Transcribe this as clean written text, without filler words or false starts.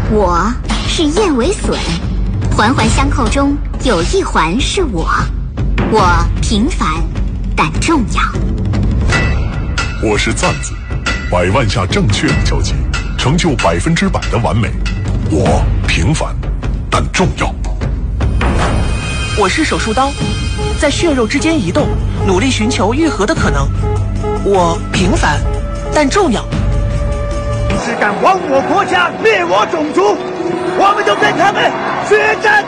我是燕尾隼，环环相扣中有一环是我。我平凡但重要。 我是赞子，100万下正确的交集，成就100%的完美。我平凡但重要。 我是手术刀，在血肉之间移动，努力寻求愈合的可能。我平凡但重要。 是敢亡我国家、灭我种族，我们就跟他们决战！